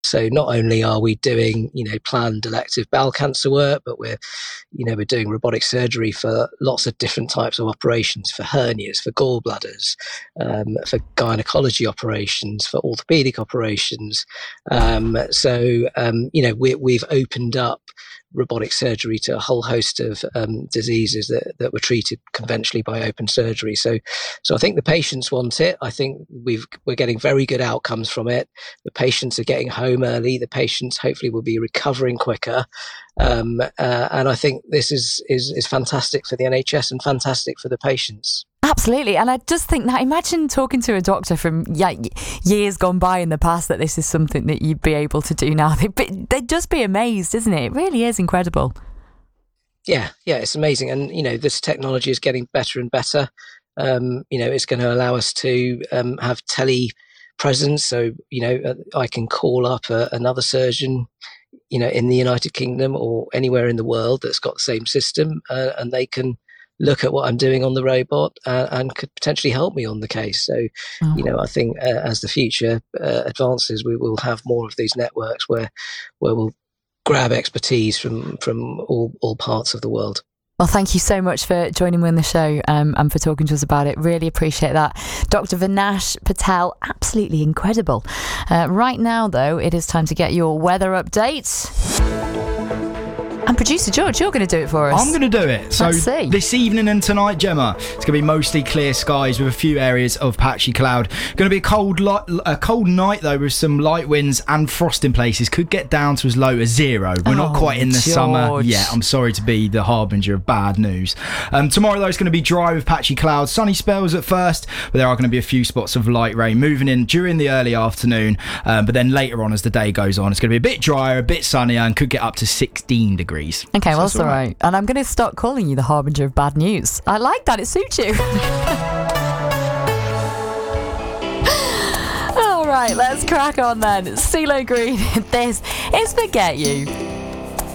So not only are we doing, planned elective bowel cancer work, but we're doing robotic surgery for lots of different types of operations, for hernias, for gallbladders, for gynecology operations, for orthopedic operations. We've opened up robotic surgery to a whole host of diseases that were treated conventionally by open surgery. So I think the patients want it. I think we're getting very good outcomes from it. The patients are getting home early. The patients hopefully will be recovering quicker. And I think this is fantastic for the NHS and fantastic for the patients. Absolutely. And I just think that, imagine talking to a doctor from years gone by in the past that this is something that you'd be able to do now. They'd just be amazed, isn't it? It really is incredible. Yeah, it's amazing. And, this technology is getting better and better. It's going to allow us to have tele-presence. So, I can call up another surgeon, in the United Kingdom or anywhere in the world that's got the same system, and they can look at what I'm doing on the robot and could potentially help me on the case. So, I think as the future advances, we will have more of these networks where we'll grab expertise from all parts of the world. Well, thank you so much for joining me on the show and for talking to us about it. Really appreciate that. Dr. Vinesh Patel, absolutely incredible. Right now, though, it is time to get your weather update. And producer George, you're going to do it for us. I'm going to do it. So this evening and tonight, Gemma, it's going to be mostly clear skies with a few areas of patchy cloud. Going to be a cold night, though, with some light winds and frost in places. Could get down to as low as 0. We're not quite in the summer yet. I'm sorry to be the harbinger of bad news. Tomorrow, though, it's going to be dry with patchy clouds. Sunny spells at first, but there are going to be a few spots of light rain moving in during the early afternoon. But then later on, as the day goes on, it's going to be a bit drier, a bit sunnier, and could get up to 16 degrees. Okay, well, that's all right. And I'm going to start calling you the harbinger of bad news. I like that. It suits you. All right, let's crack on then. CeeLo Green, this is Forget You.